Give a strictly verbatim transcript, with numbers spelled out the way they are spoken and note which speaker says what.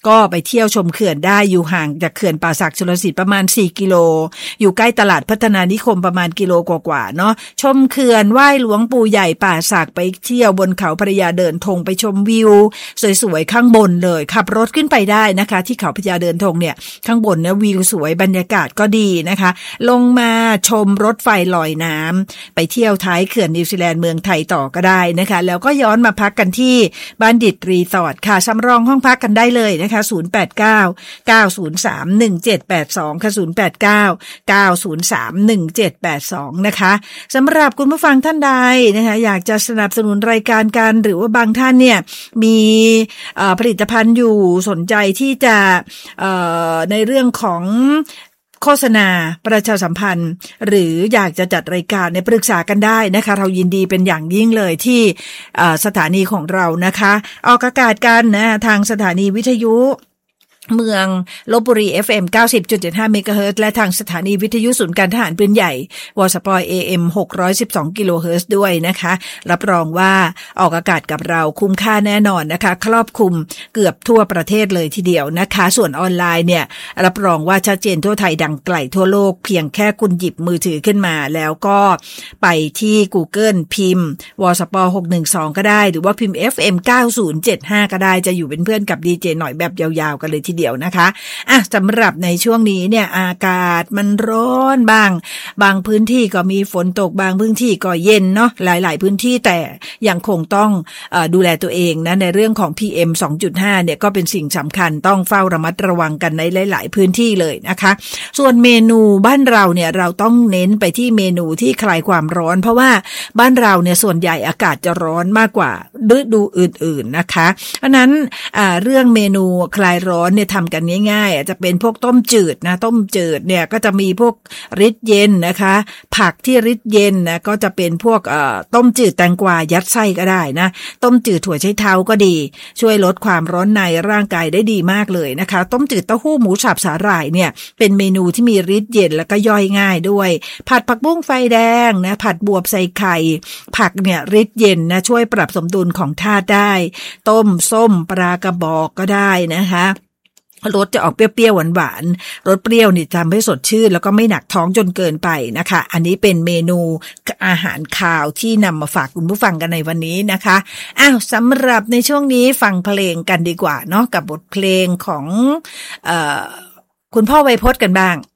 Speaker 1: ก็ไปเที่ยวชมเขื่อนได้อยู่ห่างจากเขื่อนป่าสักชลสิทธิ์ประมาณสี่กิโลอยู่ใกล้ตลาดพัฒนานิคมประมาณกิโลกว่าๆเนาะชมเขื่อนไหว้หลวงปู่ใหญ่ป่าสักไปเที่ยวบนเขาพระยาเดินธงไปชมวิวสวยๆข้างบนเลยขับรถขึ้นไปได้นะคะที่เขาพระยาเดินธงเนี่ยข้างบนเนี่ยวิวสวยบรรยากาศก็ดีนะคะลงมาชมรถไฟลอยน้ำไปเที่ยวท้ายเขื่อนนิวซีแลนด์เมืองไทยต่อก็ได้นะคะแล้วก็ย้อนมาพักกันที่บ้านดิตรีสอร์ทค่ะสำรองห้องพักกันได้เลยนะคะศูนย์ แปด เก้า เก้า ศูนย์ สาม หนึ่ง เจ็ด แปด สองค่ะศูนย์ แปด เก้า เก้า ศูนย์ สาม หนึ่ง เจ็ด แปด สองนะคะสำหรับคุณผู้ฟังท่านใดนะคะอยากจะสนับสนุนรายการกันหรือว่าบางท่านเนี่ยมีผลิตภัณฑ์อยู่สนใจที่จะในเรื่องของโฆษณาประชาสัมพันธ์หรืออยากจะจัดรายการในปรึกษากันได้นะคะเรายินดีเป็นอย่างยิ่งเลยที่สถานีของเรานะคะออกอากาศกันนะทางสถานีวิทยุเมืองลพบุรี เอฟ เอ็ม เก้าสิบจุดเจ็ดห้า เมกะเฮิรตซ์และทางสถานีวิทยุศูนย์การทหารปืนใหญ่วสป เอ เอ็ม หกร้อยสิบสอง กิโลเฮิรตซ์ด้วยนะคะรับรองว่าออกอากาศกับเราคุ้มค่าแน่นอนนะคะครอบคลุมเกือบทั่วประเทศเลยทีเดียวนะคะส่วนออนไลน์เนี่ยรับรองว่าชัดเจนทั่วไทยดังไกลทั่วโลกเพียงแค่คุณหยิบมือถือขึ้นมาแล้วก็ไปที่ Google พิมพ์วสปหกหนึ่งสองก็ได้หรือว่าพิมพ์ เอฟ เอ็ม เก้าศูนย์เจ็ดห้าก็ได้จะอยู่เป็นเพื่อนกับดีเจหน่อยแบบยาวๆกันเลยทีเดียวนะคะอ่ะสำหรับในช่วงนี้เนี่ยอากาศมันร้อนบ้างบางพื้นที่ก็มีฝนตกบางพื้นที่ก็เย็นเนาะหลายๆพื้นที่แต่ยังคงต้องเอ่อดูแลตัวเองนะในเรื่องของ พี เอ็ม สองจุดห้า เนี่ยก็เป็นสิ่งสำคัญต้องเฝ้าระมัดระวังกันในหลายๆพื้นที่เลยนะคะส่วนเมนูบ้านเราเนี่ยเราต้องเน้นไปที่เมนูที่คลายความร้อนเพราะว่าบ้านเราเนี่ยส่วนใหญ่อากาศจะร้อนมากกว่าฤดูอื่นๆนะคะเพราะนั้นอ่าเรื่องเมนูคลายร้อนเนี่ยทำกันง่ายๆอาจจะเป็นพวกต้มจืดนะต้มจืดเนี่ยก็จะมีพวกฤทธิ์เย็นนะคะผักที่ฤทธิ์เย็นนะก็จะเป็นพวกเอ่อต้มจืดแตงกวายัดไส้ก็ได้นะต้มจืดถั่วไชเท้าก็ดีช่วยลดความร้อนในร่างกายได้ดีมากเลยนะคะต้มจืดเต้าหู้หมูสับสาหร่ายเนี่ยเป็นเมนูที่มีฤทธิ์เย็นแล้วก็ย่อยง่ายด้วยผัดผักบุ้งไฟแดงนะผัดบวบใส่ไข่ผักเนี่ยฤทธิ์เย็นนะช่วยปรับสมดุลของธาตุได้ต้มส้มปลากระบอกก็ได้นะคะรสจะออกเปรี้ยวๆหวานๆรสเปรี้ยวนี่ทำให้สดชื่นแล้วก็ไม่หนักท้องจนเกินไปนะคะอันนี้เป็นเมนูอาหารคาวที่นำมาฝากคุณผู้ฟังกันในวันนี้นะคะอ้าวสำหรับในช่วงนี้ฟังเพลงกันดีกว่าเนาะกับบทเพลงของเอ่อคุณพ่อไวยพจน์กันบ้าง